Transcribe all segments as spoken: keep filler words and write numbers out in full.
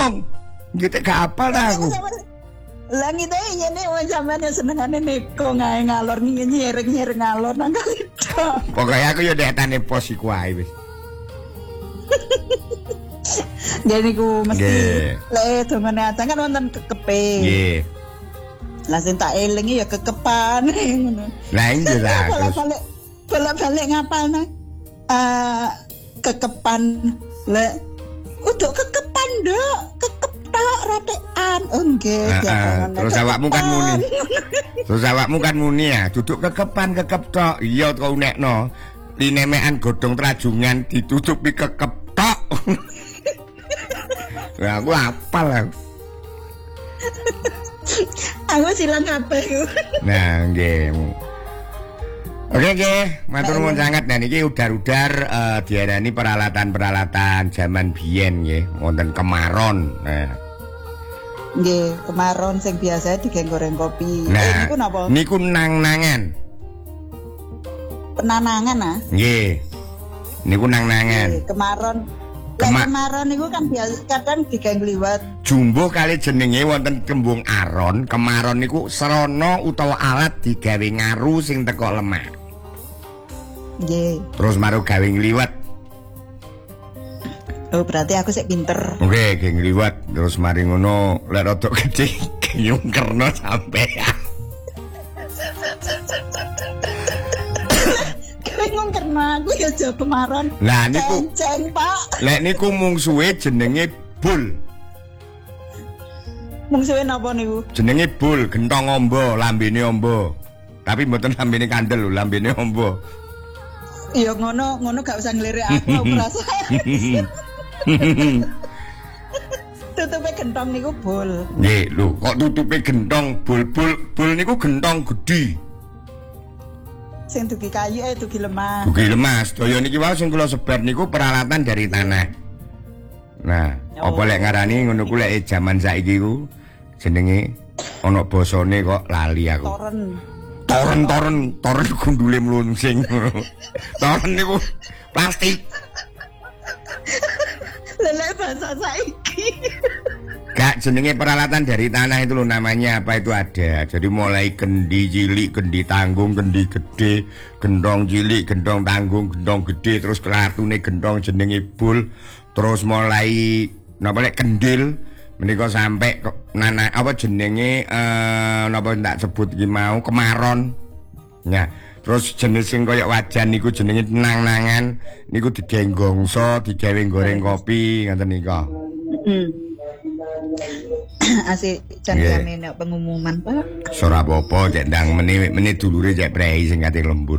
ngomong. Gitu gak apal dah aku. Lah ngene ngene wong sampean senengane neko ngae ngalor nyereng-nyereng ngalor nang kali. Pokoke aku yo dekane pos iku ae wis. Jadi ku mesti lek dongane acang kan wonten kekepe. Nggih. Lah sing tak elingi ya kekepan ngono. Lah iya lah. Balik balik ngapalne. Eh kekepan lek kudu kekepan nduk, kekep tok ratekan. Oh nggih, terus awakmu kan muni. Terus awakmu kan muni ya, duduk kekepan kekep tok. Iya kok unekno. Linemekan godhong trajungan ditutupi kekep tok. Lah aku apal aku. Aku silang kabeh iku. Nah, nggih. Oke oke, matur nuwun sangat. Nah niki udar-udar uh, diarani peralatan-peralatan zaman biyen nggih, wonten kemaron. Nah. Nggih, kemaron sing biasa digeng goreng kopi. Nah, eh, niku napa? Niku nang-nangan. Penanangan ah? Nggih. Niku nang-nangan. Nggih, kemaron. Kema kemaron niku kan biasa kadang digeng liwat. Jumbo kali jenenge wonten tembung aron, kemaron niku serana utawa alat digawe ngaru sing teko lemah. Nggih. Terus maru gawe ngliwet. Oh, berarti aku sik pinter. Oke, ge ngliwet terus mari ngono lek rada gedhe nyungkerno sampean. Karena aku ya jauh kemarin. Lah niku ceng Pak. Lek niku mungsuhe jenenge bul. Mungsuhe napa niku? Jenenge bul, gentong ombo, lambene ombo. Tapi mboten lambene kandel lho, lambene ombo. Iya ngono, ngono gak usah ngelirik aku merasa. Tutupe gentong niku bul. Nggih, lho, kok tutupe gentong bul-bul, bul niku gentong gedhi. Sing dugi kayu eh dugi lemah. Dugi lemah, sedaya niki wae sing kula sebar niku peralatan dari tanah. Nah, oh. Apa lek ngarani ngono ku lek jaman saiki ku jenenge ana basane kok lali aku. Toren. Toren toren, toren gundule mlunsing. Toren niku plastik. Lelek bahasa saiki. Gak jenenge peralatan dari tanah itu loh, namanya apa itu ada. Jadi mulai kendi cilik, kendi tanggung, kendi gede, gendong cilik, gendong tanggung, gendong gede, terus kelatune gendong jenenge bul, terus mulai napa lek kendil menika sampai nana apa jenenge eh napa ndak sebut iki mau kemaron. Ya, terus jenis sing kaya wajan niku jenenge nang-nangan, niku digenggongso, digawe goreng kopi ngoten nika. Heeh. Asik jan kami nek pengumuman Pak. Ora apa-apa cek ndang meni meni dulure cek prei sing kate lembur.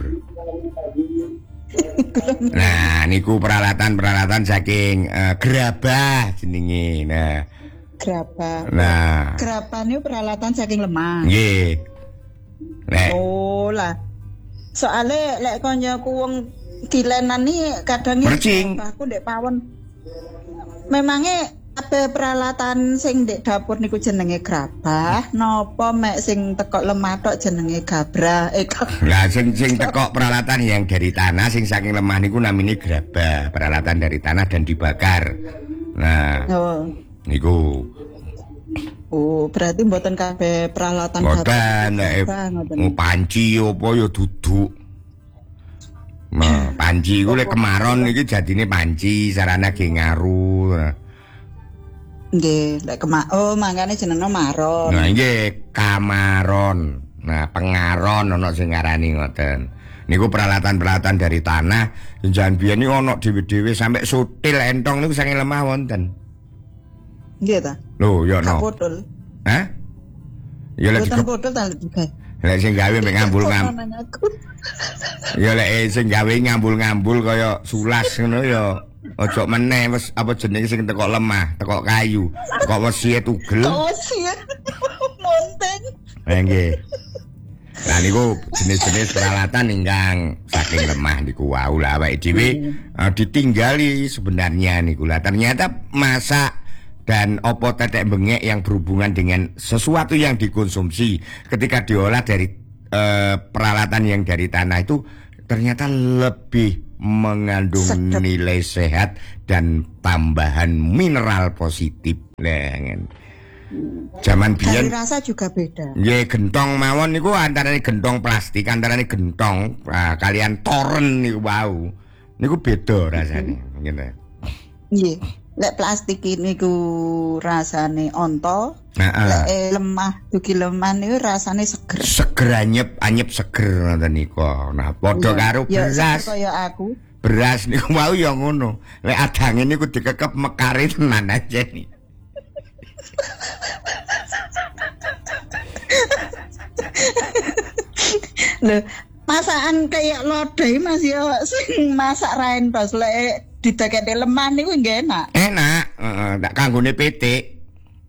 Nah, niku peralatan-peralatan saking uh, gerabah jenenge. Nah. Gerabah. Nah. Gerabah niku peralatan saking lemah. Nggih. Lek. Oh lah. Soale lek konyoku wong dilenan ni kadang aku ndek pawon. Memangnya apa peralatan sing ndek dapur niku jenenge grabah, napa mek sing tekok lemah tok jenenge gabra? Eh, lah sing sing tekok peralatan yang dari tanah sing saking lemah niku namine grabah, peralatan dari tanah dan dibakar. Nah. Oh. Niku. Oh, berarti mboten kabeh peralatan gabah. Mboten, panci apa ya duduk. Nah, panci iku lek kemaron iki jadine panci, sarana ge ngaru. Nggih, lek kemak oh mangkane jenenge maron. Nah, nggih, kamaron. Nah, pengaron ana sing ngarani ngoten. Niku peralatan-peralatan dari tanah. Jangan biyen niku ana dhewe-dhewe sampai sutil entong niku saking lemah wonten. Nggih ta? Lho, ya no. Bodol. Hah? Ya lek bodol ta juga. Lek sing gawe mek ngambul-ngambul. Ya lek sing gawe ngambul-ngambul kaya sulas ngono ya. Ojo meneh wis apa jenenge sing teko lemah, teko kayu, teko wesi tugel. Oh, wesi. Monteng. Nggih. Lah niku jenis-jenis peralatan ingkang saking lemah niku wau lah awake dhewe uh, ditinggali sebenarnya niku lah. Ternyata masak dan opo tetek bengek yang berhubungan dengan sesuatu yang dikonsumsi ketika diolah dari uh, peralatan yang dari tanah itu ternyata lebih mengandung Sedep. nilai sehat dan tambahan mineral positif. Nah, zaman Dari biyen rasa juga beda. nggih gentong mawon niku antarane gentong plastik, antarane gentong ah, kalian toren niku wau. Niku beda rasane, ngene. Nggih. Lek plastik ini ku rasane onto, Heeh. lek eh, lemah, dugi lemah niku rasane seger. Seger anyep, anyep seger ngoten niku. Nah, padha karo Ya beras. seger kaya aku. Beras niku mau ya ngono. Lek adange niku dikekep mekare tenan aja nih. Lho, masakan kayak lodeh Mas ya sing masak rain tos lek dideketi lemah niku nggih enak. Enak, heeh, tak kanggone pitik.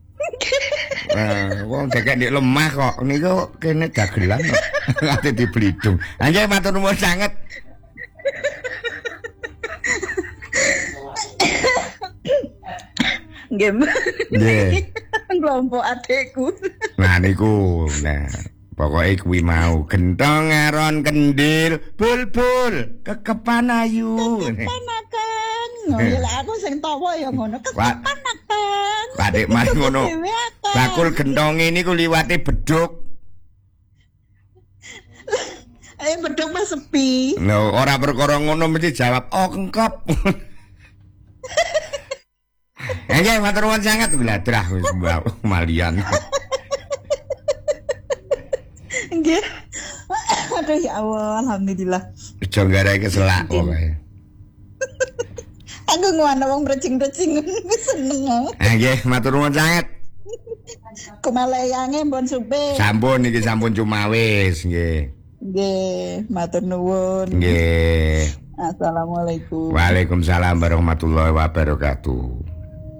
Eh, wong dekek nek lemah kok niku kene dagelan kok. Ate diblidung. Anjir matur nuwun sanget. Nggih. Nggih. Kelompok adekku. Nah niku, nah pokoke kuwi mau gentong aron kendil bulbul kekepan ayu. Panakan. Ngono lek aku sing tawa ya ngono. Wah. Panakan. Adik mas ngono. Bakul gentonge niku liwate beduk. Eh beduk mas sepi. Lho, ora perkara ngono mesti jawab, "Oh, kengkop." Nggih, matur nuwun sanget bladrah wis mbak malian. Nggih. Aduh ya Allah, alhamdulillah. Aja garai keselak pokoke. Aku ngono wong recing-recing seneng. Nggih, matur nuwun sanget. Kumaleyange mbon supe. Sampun iki sampun cuma wis nggih. Nggih, matur nuwun. Nggih. Assalamualaikum. Waalaikumsalam warahmatullahi wabarakatuh.